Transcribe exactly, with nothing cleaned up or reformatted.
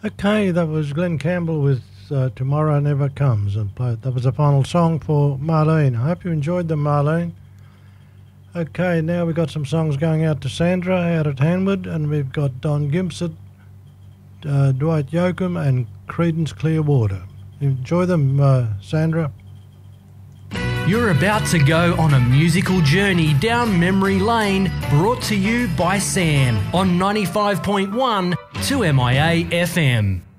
Okay, that was Glenn Campbell with uh, Tomorrow Never Comes. And play, that was the final song for Marlene. I hope you enjoyed them, Marlene. Okay, now we've got some songs going out to Sandra out at Hanwood, and we've got Don Gimsett, uh, Dwight Yoakam, and Creedence Clearwater. Enjoy them, uh, Sandra. You're about to go on a musical journey down memory lane, brought to you by Sam on ninety-five point one two M I A F M.